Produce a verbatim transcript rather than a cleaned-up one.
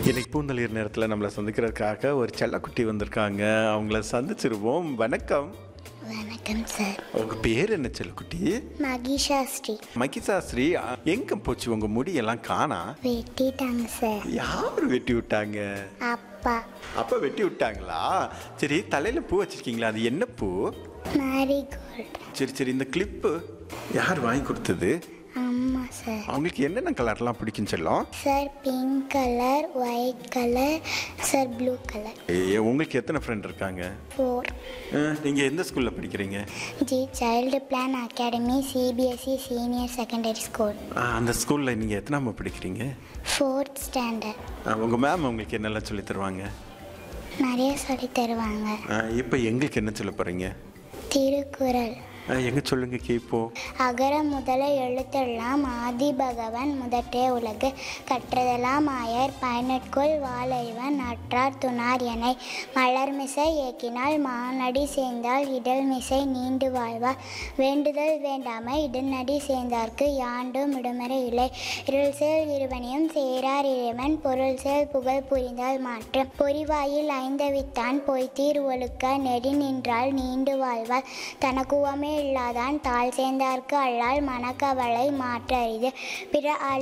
இன்னைக்கு பூந்தளிர் நேரத்தில் நம்மளை சந்திக்கிறதுக்காக ஒரு செல்லக்குட்டி வந்திருக்காங்க. அவங்கள சந்திச்சிருவோம். வணக்கம். வணக்கம் சார். உங்கள் பேர் என்ன செல்லக்குட்டி? மகிஷாஸ்ரீ. மகிஷாஸ்ரீ, எங்கே போச்சு உங்கள் முடியெல்லாம் காணா? வெட்டிட்டாங்க சார். யார் வெட்டி விட்டாங்க? அப்பா. அப்பா வெட்டி விட்டாங்களா? சரி, தலையில் பூ வச்சிருக்கீங்களா? அது என்ன பூ? மேரிகோல்ட். சரி சரி, இந்த கிளிப்பு யார் வாங்கி கொடுத்தது? அம்மா சார். அவங்களுக்கு என்னென்ன கலர்லாம் பிடிக்கும் செல்லம்? Sir pink colour, white colour, sir blue colour. ஏ, உங்களுக்கு எத்தனை ஃப்ரெண்ட் இருக்காங்க? ஃபோர். நீங்கள் எந்த ஸ்கூலில் படிக்கிறீங்க? G child plan academy, CBSE senior secondary school. அந்த ஸ்கூலில் நீங்கள் எத்தனாம படிக்கிறீங்க? Fourth standard. உங்கள் மேம் உங்களுக்கு என்னெல்லாம் சொல்லி தருவாங்க? நிறைய சொல்லி தருவாங்க. இப்போ எங்களுக்கு என்ன சொல்ல போகிறீங்க? திருக்குறள். எங்கே சொல்லுங்க கேட்போம். அகர முதல எழுத்தெல்லாம் ஆதி பகவன் முதற்றே உலகு கற்றதெல்லாம் ஆயர் பயனற்கொள் வாழறிவன் அற்றார் துணார் எனை மலர்மிசை ஏக்கினால் மானடி சேர்ந்தால் இடல்மிசை நீண்டு வாழ்வார் வேண்டுதல் வேண்டாமை இடநடி சேர்ந்தார்க்கு யாண்டும் விடுமுறை இல்லை இருள் சேல் இருவனையும் சேரார் இறைவன் பொருள் சேல் புகழ் புரிந்தால் மாற்றம் பொறிவாயில் ஐந்தவித்தான் பொய்த்தீர் ஒழுக்க நெடி நின்றால் நீண்டு வாழ்வார் தனக்குவமே இல்லாதான் தாழ் சேர்ந்தார்க்கு அல்லால் மனக்கவலை மாற்றறிது பிற